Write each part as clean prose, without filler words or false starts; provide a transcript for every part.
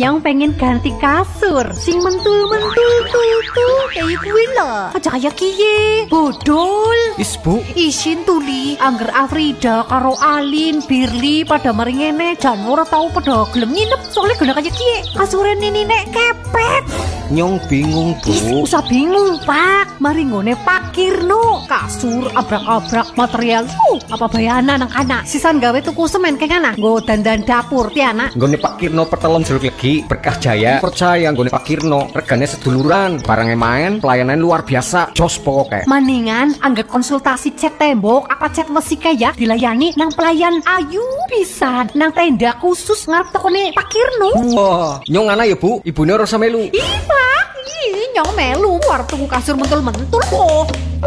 Nyong pengen ganti kasur sing mentul-mentul tuh kayak kuwi lho. Aja kaya kiye. Bodol. Is Bu, Isin tuli angger Afrida karo Alin, Birli pada mari ngene jan ora tau pada gelem nginep soalnya gena kaya kiye. Kasure nini nek kepet. Nyong bingung Bu. Usah bingung Pak, mari ngone Pak Kirno. Kasur abrak-abrak material. Apa bayana nang anak. Sisan gawe tuku semen keng anak. Nggo dandan dapur ti anak. Nggone Pak Kirno pertelon jeruk legi Berkah Jaya. Percaya nggone Pak Kirno regane seduluran, barangnya main, pelayanan luar biasa. Jos pokoke. Mendingan anggap konsultasi cat tembok apa cat besi ya dilayani nang pelayan ayu bisa nang tenda khusus ngarep tokone Pak Kirno. Wah, nyong ana ya Bu, ibune ora melu. Ih Pak, nyong melu war tuku kasur mentul-mentul kok.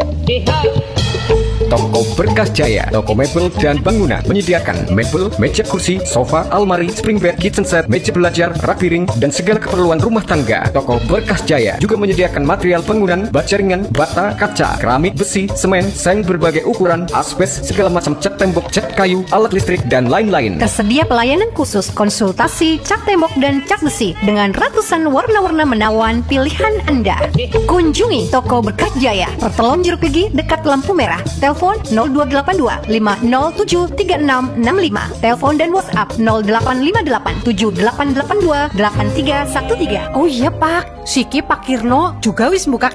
Toko Berkah Jaya, toko mebel dan bangunan menyediakan mebel, meja kursi, sofa, almari, spring bed, kitchen set, meja belajar, rak piring, dan segala keperluan rumah tangga. Toko Berkah Jaya juga menyediakan material bangunan, baja ringan, bata, kaca, keramik, besi, semen, seng berbagai ukuran, asbes, segala macam cat tembok, cat kayu, alat listrik, dan lain-lain. Tersedia pelayanan khusus konsultasi cat tembok dan cat besi dengan ratusan warna-warna menawan pilihan Anda. Kunjungi toko Berkah Jaya, Pertelon Jeruk Legi dekat lampu merah. Telepon 0282 507 3665. Telepon dan WhatsApp 0858 7882 8313. Oh iya Pak, Siki Pak Kirno juga wis buka